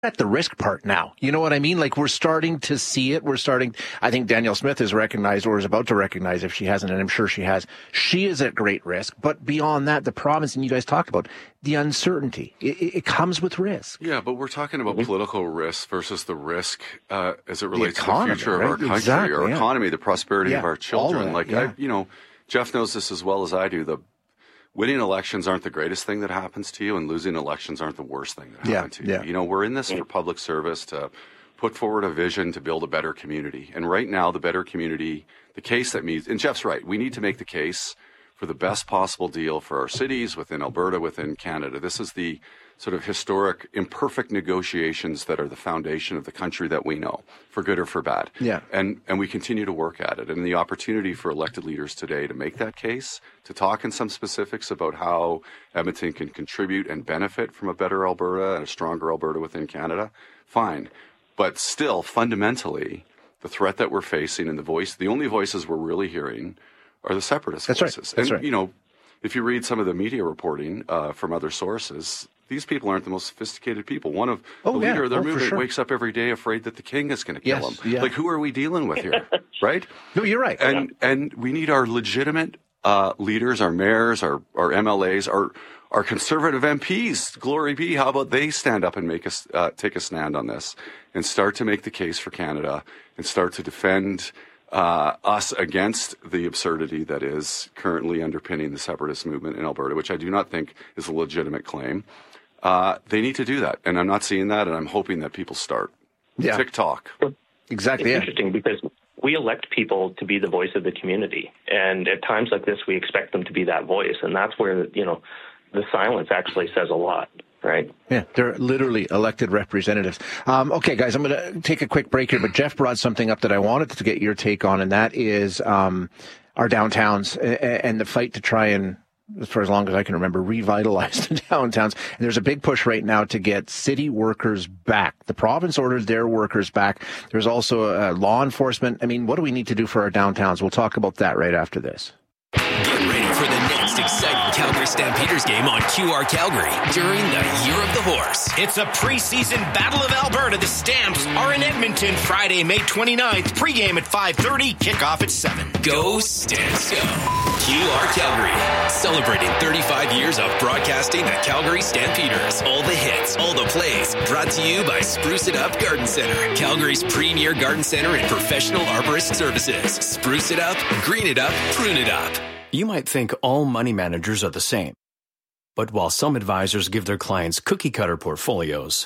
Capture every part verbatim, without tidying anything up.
at the risk part now. You know what I mean? Like, we're starting to see it. We're starting, I think Danielle Smith has recognized, or is about to recognize, if she hasn't, and I'm sure she has, she is at great risk. But beyond that, the province, and you guys talked about, the uncertainty, it, it comes with risk. Yeah, but we're talking about mm-hmm. political risk versus the risk uh, as it relates economy, to the future right? of our country, exactly, our yeah. economy, the prosperity yeah, of our children. that, like, yeah. I, you know, Jeff knows this as well as I do. The winning elections aren't the greatest thing that happens to you, and losing elections aren't the worst thing that yeah, happens to you. Yeah. You know, we're in this for public service, to put forward a vision to build a better community. And right now, the better community, the case that means, and Jeff's right, we need to make the case for the best possible deal for our cities within Alberta, within Canada. This is the sort of historic, imperfect negotiations that are the foundation of the country that we know, for good or for bad. Yeah. And and we continue to work at it. And the opportunity for elected leaders today to make that case, to talk in some specifics about how Edmonton can contribute and benefit from a better Alberta and a stronger Alberta within Canada, fine. But still, fundamentally, the threat that we're facing and the voice, the only voices we're really hearing are the separatist That's voices. Right. That's and, right. you know, if you read some of the media reporting uh, from other sources, these people aren't the most sophisticated people. One of oh, the yeah. leader of their oh, movement sure. wakes up every day afraid that the king is going to kill yes, him. Yeah. Like, who are we dealing with here, right? No, you're right. And and we need our legitimate uh, leaders, our mayors, our, our M L As, our our conservative M Ps. Glory be. How about they stand up and make us uh, take a stand on this and start to make the case for Canada and start to defend Uh, us against the absurdity that is currently underpinning the separatist movement in Alberta, which I do not think is a legitimate claim. Uh, they need to do that. And I'm not seeing that, and I'm hoping that people start. Yeah. TikTok. Exactly. It's yeah. interesting because we elect people to be the voice of the community. And at times like this, we expect them to be that voice. And that's where, you know, the silence actually says a lot. Right. Yeah, they're literally elected representatives. Um, okay, guys, I'm going to take a quick break here, but Jeff brought something up that I wanted to get your take on, and that is um, our downtowns and the fight to try and, for as long as I can remember, revitalize the downtowns. And there's a big push right now to get city workers back. The province ordered their workers back. There's also uh, law enforcement. I mean, what do we need to do for our downtowns? We'll talk about that right after this. Get ready for the next exciting Calgary Stampeders game on Q R Calgary during the Year of the Horse. It's a preseason Battle of Alberta. The Stamps are in Edmonton Friday, May twenty-ninth. Pregame at five thirty, kickoff at seven. Go Stamps, go. Q R Calgary, celebrating thirty-five years of broadcasting the Calgary Stampeders. All the hits, all the plays, brought to you by Spruce It Up Garden Center, Calgary's premier garden center and professional arborist services. Spruce it up, green it up, prune it up. You might think all money managers are the same. But while some advisors give their clients cookie-cutter portfolios,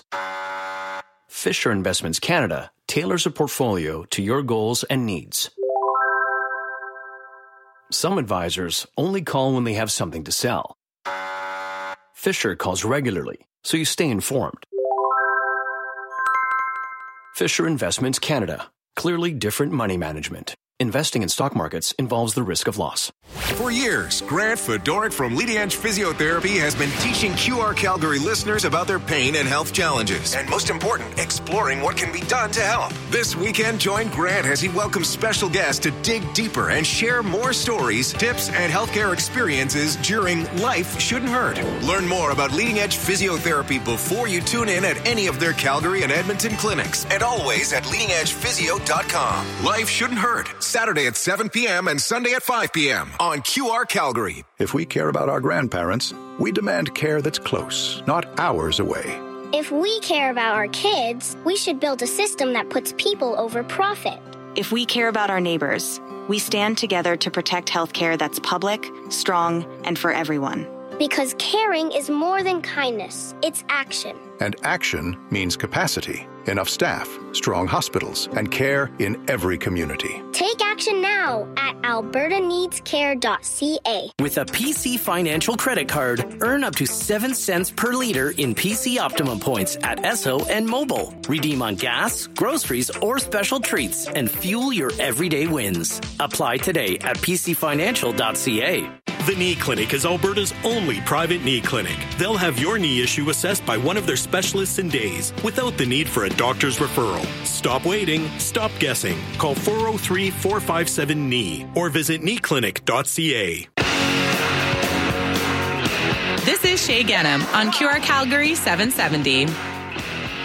Fisher Investments Canada tailors a portfolio to your goals and needs. Some advisors only call when they have something to sell. Fisher calls regularly, so you stay informed. Fisher Investments Canada. Clearly different money management. Investing in stock markets involves the risk of loss. For years, Grant Fedoruk from Leading Edge Physiotherapy has been teaching Q R Calgary listeners about their pain and health challenges. And most important, exploring what can be done to help. This weekend, join Grant as he welcomes special guests to dig deeper and share more stories, tips, and healthcare experiences during Life Shouldn't Hurt. Learn more about Leading Edge Physiotherapy before you tune in at any of their Calgary and Edmonton clinics. And always at leading edge physio dot com. Life Shouldn't Hurt. Saturday at seven p.m. and Sunday at five p.m. on Q R Calgary. If we care about our grandparents, we demand care that's close, not hours away. If we care about our kids, we should build a system that puts people over profit. If we care about our neighbors, we stand together to protect healthcare that's public, strong, and for everyone. Because caring is more than kindness, it's action. And action means capacity, enough staff, strong hospitals, and care in every community. Take action now at alberta needs care dot c a. With a P C Financial credit card, earn up to seven cents per liter in P C Optimum points at Esso and Mobile. Redeem on gas, groceries, or special treats and fuel your everyday wins. Apply today at p c financial dot c a. The Knee Clinic is Alberta's only private knee clinic. They'll have your knee issue assessed by one of their specialists in days, without the need for a doctor's referral. Stop waiting. Stop guessing. Call four oh three, four five seven, K N E E or visit knee clinic dot c a. This is Shay Genham on Q R Calgary seven seventy.